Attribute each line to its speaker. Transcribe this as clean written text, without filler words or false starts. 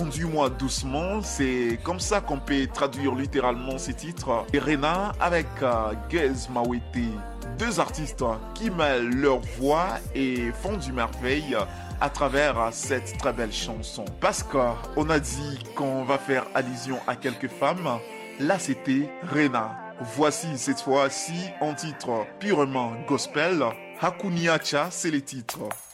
Speaker 1: Conduis-moi doucement, c'est comme ça qu'on peut traduire littéralement ces titres. Et Rena avec Gez Mawete, deux artistes qui mêlent leur voix et font du merveille à travers cette très belle chanson. Parce qu'on a dit qu'on va faire allusion à quelques femmes, là c'était Rena. Voici cette fois-ci un titre purement gospel. Hakuniacha, c'est le titre.